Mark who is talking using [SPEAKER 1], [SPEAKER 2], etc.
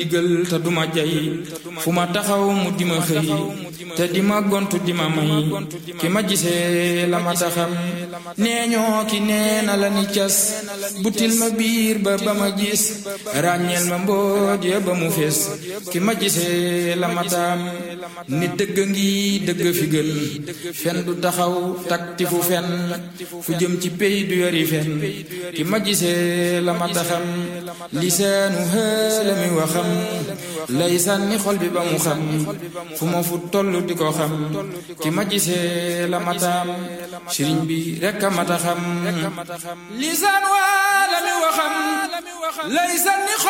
[SPEAKER 1] digal te duma jay fu ma taxaw mu dima xëy te dima gontu dima may ki ma gisee la ma taxam neeñoo ki neena la ni cas butil ma biir ba ma gis ràññeel ma mboot ya ba mu fees ki ma gisee la ma taam nit dëgg ngi dëgg fi gën fen du taxaw takti fu fen fu jëm ci pey du yori fen ki ma gisee la ma taxam lisaanu xëla mi waxam lay sànni xol bi ba mu xam fu ma fu toll di ko xam ki ma gisee la ma taam sëriñ bi rekk a mata xam lisaan waa la mi waxam lay sànni